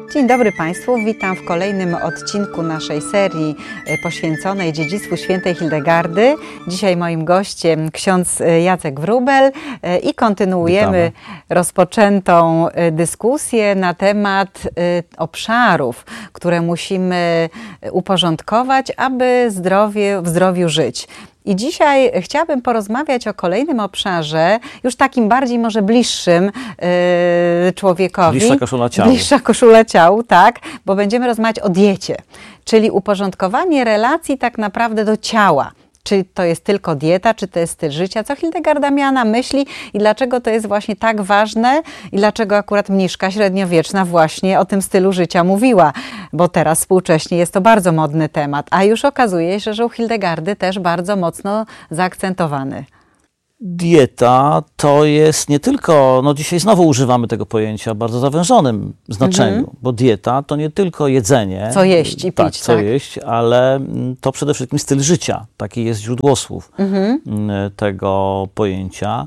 Dzień dobry Państwu, witam w kolejnym odcinku naszej serii poświęconej dziedzictwu świętej Hildegardy. Dzisiaj moim gościem ksiądz Jacek Wróbel i kontynuujemy rozpoczętą dyskusję na temat obszarów, które musimy uporządkować, aby w zdrowiu żyć. I dzisiaj chciałabym porozmawiać o kolejnym obszarze, już takim bardziej może bliższym człowiekowi. Bliższa koszula ciału. Bliższa koszula ciału, tak, bo będziemy rozmawiać o diecie, czyli uporządkowanie relacji tak naprawdę do ciała. Czy to jest tylko dieta, czy to jest styl życia? Co Hildegarda miała na myśli i dlaczego to jest właśnie tak ważne i dlaczego akurat mniszka średniowieczna właśnie o tym stylu życia mówiła? Bo teraz współcześnie jest to bardzo modny temat, a już okazuje się, że u Hildegardy też bardzo mocno zaakcentowany. Dieta to jest nie tylko, dzisiaj znowu używamy tego pojęcia w bardzo zawężonym znaczeniu, bo dieta to nie tylko jedzenie. Co jeść i pić, co jeść, ale to przede wszystkim styl życia. Taki jest źródłosłów tego pojęcia.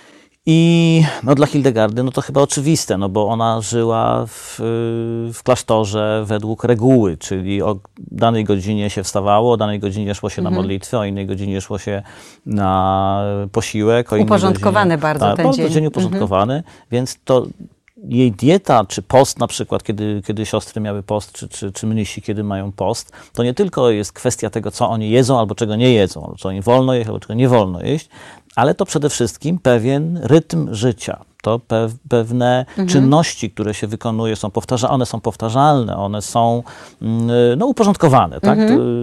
I dla Hildegardy to chyba oczywiste, bo ona żyła w klasztorze według reguły, czyli o danej godzinie się wstawało, o danej godzinie szło się na modlitwę, o innej godzinie szło się na posiłek. Uporządkowany bardzo ten dzień. Dzień uporządkowany, więc to jej dieta, czy post na przykład, kiedy siostry miały post, czy mnisi, kiedy mają post, to nie tylko jest kwestia tego, co oni jedzą albo czego nie jedzą, albo co im wolno jeść, albo czego nie wolno jeść, ale to przede wszystkim pewien rytm życia. To pewne czynności, które się wykonuje, one są powtarzalne, one są uporządkowane. Tak?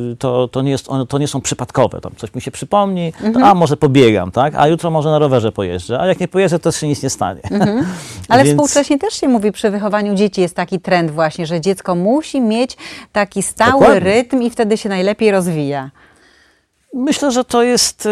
To nie są przypadkowe. Tam coś mi się przypomni, to może pobiegam, tak? A jutro może na rowerze pojeżdżę, a jak nie pojeżdżę, to się nic nie stanie. Ale współcześnie też się mówi, przy wychowaniu dzieci jest taki trend właśnie, że dziecko musi mieć taki stały rytm i wtedy się najlepiej rozwija. Myślę, że to jest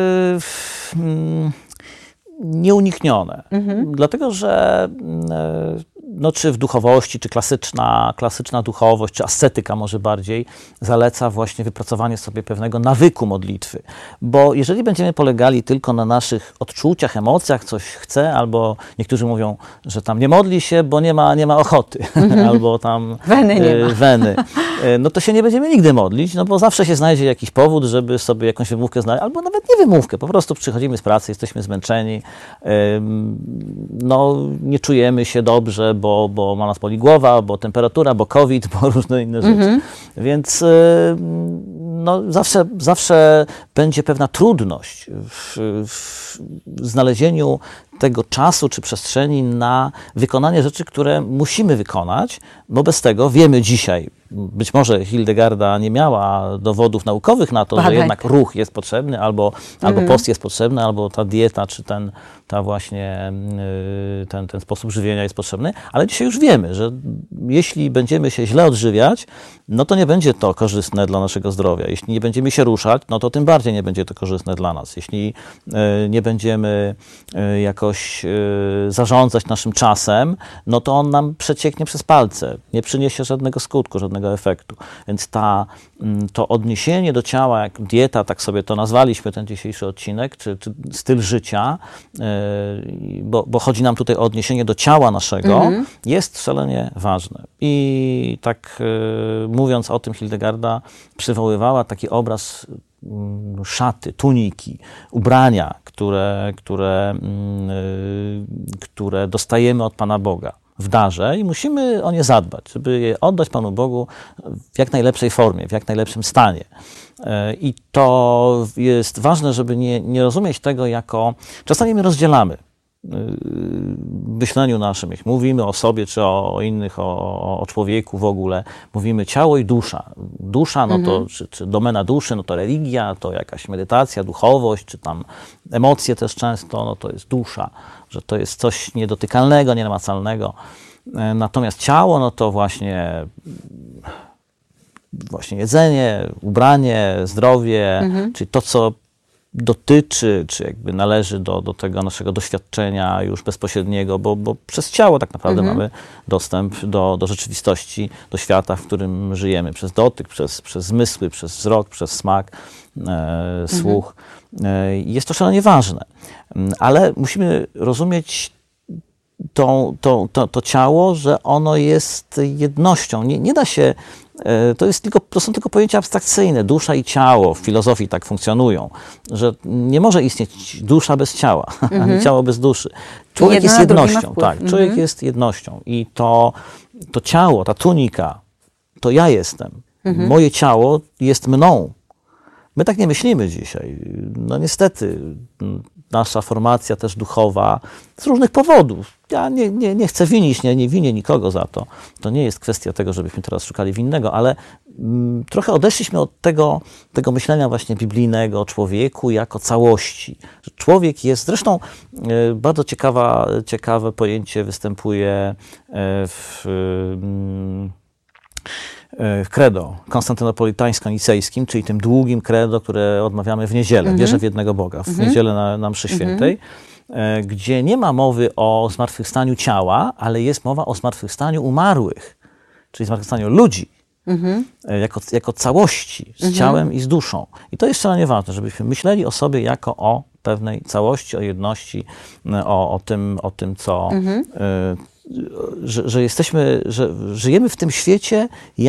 nieuniknione. Dlatego, że czy w duchowości, czy klasyczna duchowość, czy ascetyka może bardziej, zaleca właśnie wypracowanie sobie pewnego nawyku modlitwy. Bo jeżeli będziemy polegali tylko na naszych odczuciach, emocjach, coś chcę, albo niektórzy mówią, że tam nie modli się, bo nie ma ochoty, albo tam weny, to się nie będziemy nigdy modlić, bo zawsze się znajdzie jakiś powód, żeby sobie jakąś wymówkę znaleźć, albo nawet nie wymówkę, po prostu przychodzimy z pracy, jesteśmy zmęczeni, nie czujemy się dobrze, bo ma nas boli głowa, bo temperatura, bo COVID, bo różne inne rzeczy. Więc zawsze będzie pewna trudność w znalezieniu tego czasu czy przestrzeni na wykonanie rzeczy, które musimy wykonać, bo bez tego wiemy dzisiaj, być może Hildegarda nie miała dowodów naukowych na to, że jednak ruch jest potrzebny, albo post jest potrzebny, albo ta dieta, czy ten sposób żywienia jest potrzebny, ale dzisiaj już wiemy, że jeśli będziemy się źle odżywiać, to nie będzie to korzystne dla naszego zdrowia. Jeśli nie będziemy się ruszać, to tym bardziej nie będzie to korzystne dla nas. Jeśli nie będziemy jakoś zarządzać naszym czasem, to on nam przecieknie przez palce. Nie przyniesie żadnego skutku, żadnego efektu. Więc to odniesienie do ciała, jak dieta, tak sobie to nazwaliśmy, ten dzisiejszy odcinek, czy styl życia, bo chodzi nam tutaj o odniesienie do ciała naszego, jest szalenie ważne. I tak mówiąc o tym, Hildegarda przywoływała taki obraz szaty, tuniki, ubrania, które dostajemy od Pana Boga w darze i musimy o nie zadbać, żeby je oddać Panu Bogu w jak najlepszej formie, w jak najlepszym stanie. I to jest ważne, żeby nie rozumieć tego jako... Czasami my rozdzielamy w myśleniu naszym, jak mówimy o sobie, czy o innych, o człowieku w ogóle, mówimy ciało i dusza. Dusza, to czy domena duszy, to religia, to jakaś medytacja, duchowość, czy tam emocje też często, to jest dusza, że to jest coś niedotykalnego, nienamacalnego. Natomiast ciało, to właśnie jedzenie, ubranie, zdrowie, czyli to, co dotyczy, czy jakby należy do tego naszego doświadczenia już bezpośredniego, bo przez ciało tak naprawdę mamy dostęp do rzeczywistości, do świata, w którym żyjemy, przez dotyk, przez zmysły, przez wzrok, przez smak, słuch. Jest to szalenie ważne, ale musimy rozumieć to ciało, że ono jest jednością. Nie da się, to są tylko pojęcia abstrakcyjne. Dusza i ciało w filozofii tak funkcjonują, że nie może istnieć dusza bez ciała, ani ciało bez duszy. Człowiek jest jednością. Tak, człowiek jest jednością i to ciało, ta tunika, to ja jestem. Moje ciało jest mną. My tak nie myślimy dzisiaj. No niestety, nasza formacja też duchowa z różnych powodów. Ja nie chcę winić, nie winię nikogo za to. To nie jest kwestia tego, żebyśmy teraz szukali winnego, ale trochę odeszliśmy od tego myślenia właśnie biblijnego o człowieku jako całości. Że człowiek jest, zresztą bardzo ciekawe pojęcie występuje w credo konstantynopolitańsko-nicejskim, czyli tym długim credo, które odmawiamy w niedzielę. Wierzę w jednego Boga, w niedzielę na mszy świętej, gdzie nie ma mowy o zmartwychwstaniu ciała, ale jest mowa o zmartwychwstaniu umarłych, czyli zmartwychwstaniu ludzi, jako całości, z ciałem i z duszą. I to jest szalenie ważne, żebyśmy myśleli o sobie jako o pewnej całości, o jedności, o tym co... Że żyjemy w tym świecie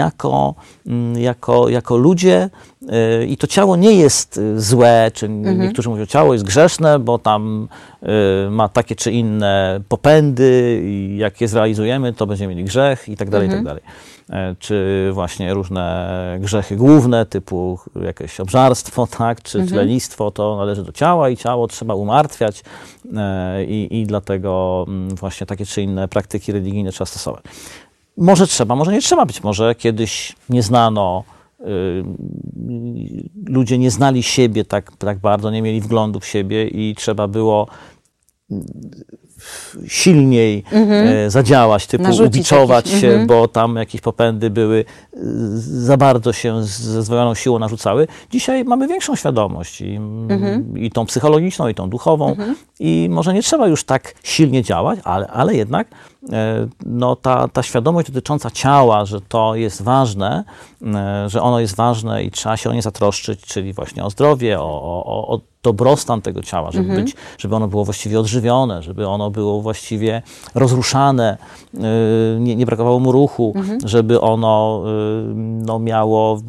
jako ludzie i to ciało nie jest złe, czy niektórzy mówią, ciało jest grzeszne, bo tam ma takie czy inne popędy i jak je zrealizujemy, to będziemy mieli grzech i tak dalej, i tak dalej. Czy właśnie różne grzechy główne, typu jakieś obżarstwo, tak, czy lenistwo, to należy do ciała i ciało trzeba umartwiać i dlatego właśnie takie czy inne praktyki religijne trzeba stosować. Może trzeba, może nie trzeba, być może kiedyś nie znano, ludzie nie znali siebie tak bardzo, nie mieli wglądu w siebie i trzeba było silniej zadziałać, typu ubiczować się, bo tam jakieś popędy były, za bardzo się ze zdwojoną siłą narzucały. Dzisiaj mamy większą świadomość i tą psychologiczną, i tą duchową i może nie trzeba już tak silnie działać, ale jednak no, ta świadomość dotycząca ciała, że to jest ważne, że ono jest ważne i trzeba się o nie zatroszczyć, czyli właśnie o zdrowie, o dobrostan tego ciała, żeby ono było właściwie odżywione, żeby ono było właściwie rozruszane, nie brakowało mu ruchu, żeby ono no, miało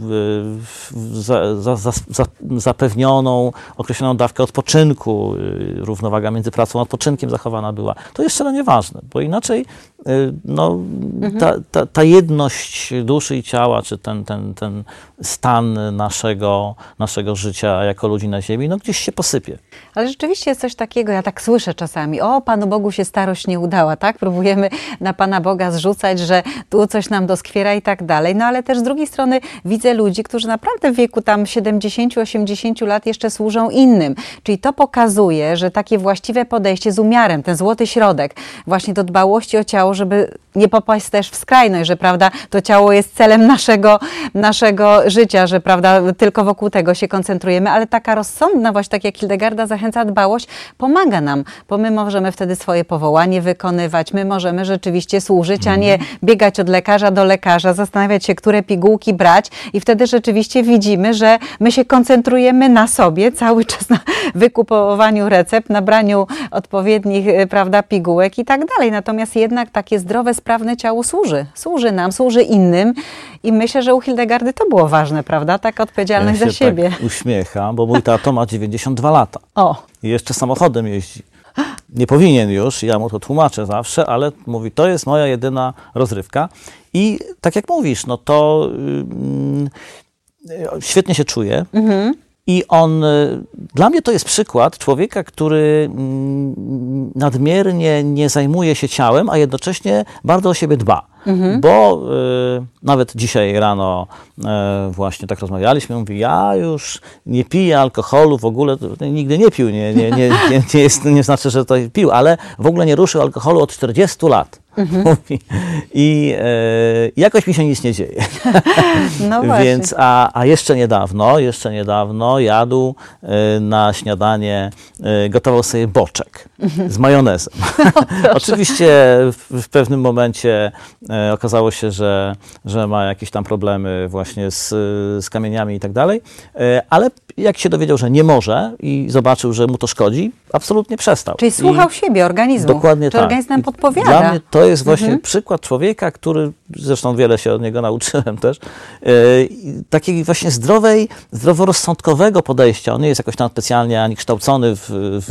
zapewnioną określoną dawkę odpoczynku, równowaga między pracą a odpoczynkiem zachowana była. To jest szalenie ważne, bo inaczej no, ta jedność duszy i ciała, czy ten stan naszego życia jako ludzi na ziemi, no gdzieś się posypie. Ale rzeczywiście jest coś takiego, ja tak słyszę czasami, o, Panu Bogu się starość nie udała, tak? Próbujemy na Pana Boga zrzucać, że tu coś nam doskwiera i tak dalej, no ale też z drugiej strony widzę ludzi, którzy naprawdę w wieku tam 70-80 lat jeszcze służą innym, czyli to pokazuje, że takie właściwe podejście z umiarem, ten złoty środek właśnie do dbałości o ciało, żeby nie popaść też w skrajność, że prawda, to ciało jest celem naszego życia, że prawda, tylko wokół tego się koncentrujemy, ale taka rozsądna właśnie, tak jak Hildegarda zachęca, dbałość pomaga nam, bo my możemy wtedy swoje powołanie wykonywać, my możemy rzeczywiście służyć, a nie biegać od lekarza do lekarza, zastanawiać się, które pigułki brać i wtedy rzeczywiście widzimy, że my się koncentrujemy na sobie cały czas, na wykupowaniu recept, na braniu odpowiednich, prawda, pigułek i tak dalej. Natomiast jednak takie zdrowe, sprawne ciało służy nam, służy innym i myślę, że u Hildegardy to było ważne, prawda? Taka odpowiedzialność za siebie. Tak uśmiecham, bo mój tato ma 92 lata. O. I jeszcze samochodem jeździ. Nie powinien już, ja mu to tłumaczę zawsze, ale mówi, to jest moja jedyna rozrywka. I tak jak mówisz, no to świetnie się czuje. I on, dla mnie to jest przykład człowieka, który nadmiernie nie zajmuje się ciałem, a jednocześnie bardzo o siebie dba. Bo nawet dzisiaj rano właśnie tak rozmawialiśmy, mówi, ja już nie piję alkoholu, w ogóle nigdy nie pił, nie znaczy, że to pił, ale w ogóle nie ruszył alkoholu od 40 lat. Mówi. I jakoś mi się nic nie dzieje. No właśnie. Więc, a jeszcze niedawno jadł na śniadanie, gotował sobie boczek z majonezem. Oczywiście w pewnym momencie okazało się, że ma jakieś tam problemy właśnie z kamieniami i tak dalej, ale jak się dowiedział, że nie może i zobaczył, że mu to szkodzi, absolutnie przestał. Czyli słuchał siebie, organizmu. Dokładnie Czy tak. organizm nam podpowiada? Dla mnie to jest właśnie przykład człowieka, który, zresztą wiele się od niego nauczyłem też, takiego właśnie zdroworozsądkowego podejścia. On nie jest jakoś tam specjalnie ani kształcony w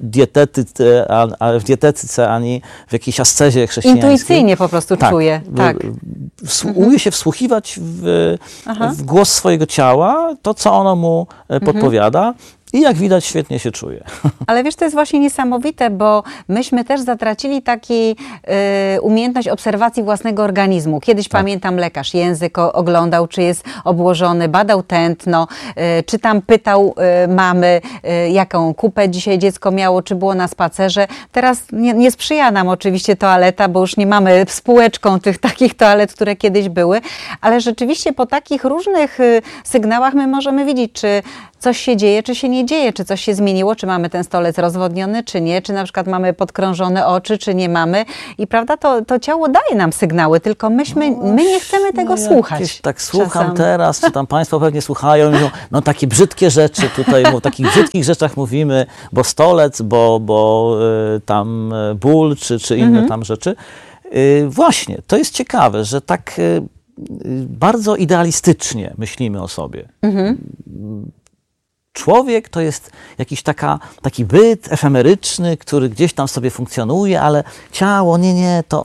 dietetyce, ani w jakiejś ascezie chrześcijańskiej. Intuicyjnie po prostu czuje. Tak. Umie się wsłuchiwać w głos swojego ciała, to co ono mu podpowiada. I jak widać, świetnie się czuje. Ale wiesz, to jest właśnie niesamowite, bo myśmy też zatracili taki umiejętność obserwacji własnego organizmu. Kiedyś pamiętam, lekarz język oglądał, czy jest obłożony, badał tętno, czy tam pytał mamy, jaką kupę dzisiaj dziecko miało, czy było na spacerze. Teraz nie sprzyja nam oczywiście toaleta, bo już nie mamy spółeczką tych takich toalet, które kiedyś były, ale rzeczywiście po takich różnych sygnałach my możemy widzieć, czy coś się dzieje, czy się nie dzieje, czy coś się zmieniło, czy mamy ten stolec rozwodniony, czy nie, czy na przykład mamy podkrążone oczy, czy nie mamy. I prawda, to ciało daje nam sygnały, tylko my nie chcemy tego słuchać. Tak słucham teraz, czy tam państwo pewnie słuchają i mówią, no takie brzydkie rzeczy tutaj, o takich brzydkich rzeczach mówimy, bo stolec, bo tam ból, czy inne tam rzeczy. Właśnie, to jest ciekawe, że tak bardzo idealistycznie myślimy o sobie. Człowiek to jest jakiś taki byt efemeryczny, który gdzieś tam sobie funkcjonuje, ale ciało, to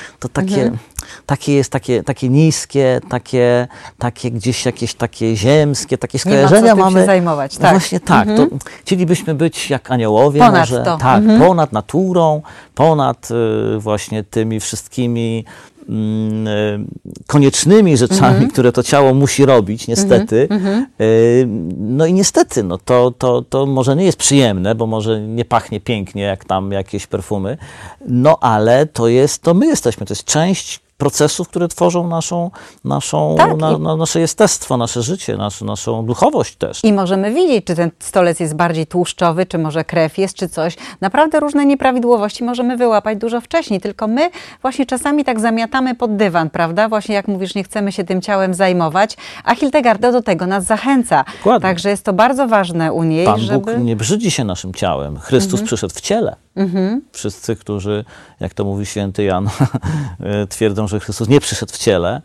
takie jest takie niskie, takie gdzieś jakieś takie ziemskie, takie skojarzenia nie ma co mamy. Się zajmować, tak. No właśnie tak, to chcielibyśmy być jak aniołowie, ponad może, to. tak, ponad naturą, ponad właśnie tymi wszystkimi koniecznymi rzeczami, które to ciało musi robić, niestety. No i niestety, to może nie jest przyjemne, bo może nie pachnie pięknie, jak tam jakieś perfumy, no ale to my jesteśmy, to jest część procesów, które tworzą nasze jestestwo, nasze życie, naszą duchowość też. I możemy widzieć, czy ten stolec jest bardziej tłuszczowy, czy może krew jest, czy coś. Naprawdę różne nieprawidłowości możemy wyłapać dużo wcześniej, tylko my właśnie czasami tak zamiatamy pod dywan, prawda? Właśnie jak mówisz, nie chcemy się tym ciałem zajmować, a Hildegarda do tego nas zachęca. Dokładnie. Także jest to bardzo ważne u niej, Pan Bóg nie brzydzi się naszym ciałem. Chrystus przyszedł w ciele. Wszyscy, którzy, jak to mówi święty Jan, twierdzą, że Chrystus nie przyszedł w ciele,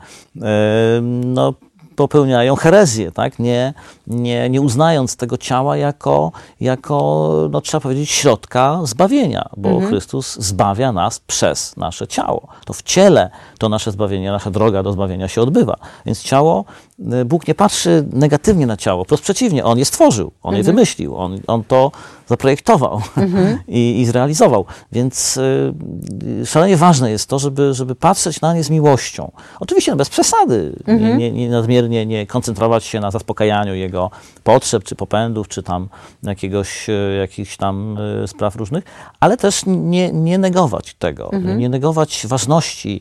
no popełniają herezję, tak? Nie uznając tego ciała jako no, trzeba powiedzieć, środka zbawienia, bo Chrystus zbawia nas przez nasze ciało. To w ciele to nasze zbawienie, nasza droga do zbawienia się odbywa. Więc ciało, Bóg nie patrzy negatywnie na ciało, wprost przeciwnie, On je stworzył, On je wymyślił, On to zaprojektował i zrealizował. Więc szalenie ważne jest to, żeby patrzeć na nie z miłością. Oczywiście bez przesady, nie nadmiernie nie koncentrować się na zaspokajaniu jego potrzeb, czy popędów, czy tam jakichś tam spraw różnych, ale też nie negować tego, nie negować ważności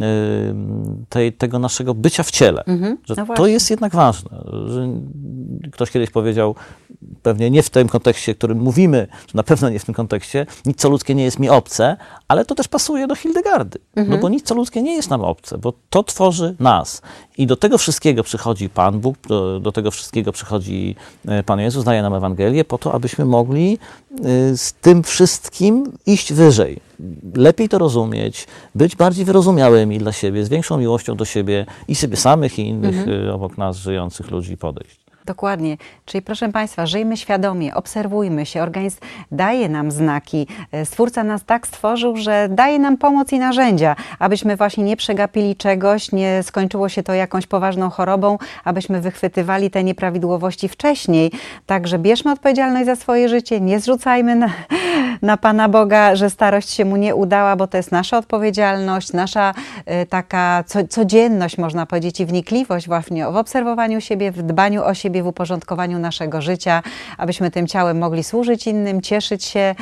tego naszego bycia w ciele. Że No to jest jednak ważne. Że ktoś kiedyś powiedział, pewnie nie w tym kontekście, w którym mówimy, że na pewno nie w tym kontekście, nic co ludzkie nie jest mi obce, ale to też pasuje do Hildegardy. No bo nic co ludzkie nie jest nam obce, bo to tworzy nas. I do tego wszystkiego przychodzi Pan Bóg, do tego wszystkiego przychodzi Pan Jezus, daje nam Ewangelię po to, abyśmy mogli z tym wszystkim iść wyżej. Lepiej to rozumieć, być bardziej wyrozumiałymi dla siebie, z większą miłością do siebie i siebie samych i innych obok nas żyjących ludzi podejść. Dokładnie. Czyli proszę Państwa, żyjmy świadomie, obserwujmy się. Organizm daje nam znaki. Stwórca nas tak stworzył, że daje nam pomoc i narzędzia, abyśmy właśnie nie przegapili czegoś, nie skończyło się to jakąś poważną chorobą, abyśmy wychwytywali te nieprawidłowości wcześniej. Także bierzmy odpowiedzialność za swoje życie, nie zrzucajmy na Pana Boga, że starość się Mu nie udała, bo to jest nasza odpowiedzialność, nasza taka codzienność, można powiedzieć, i wnikliwość właśnie w obserwowaniu siebie, w dbaniu o siebie, w uporządkowaniu naszego życia, abyśmy tym ciałem mogli służyć innym, cieszyć się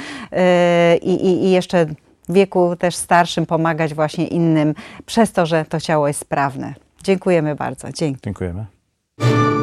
i jeszcze w wieku też starszym pomagać właśnie innym przez to, że to ciało jest sprawne. Dziękujemy bardzo. Dzięki. Dziękujemy.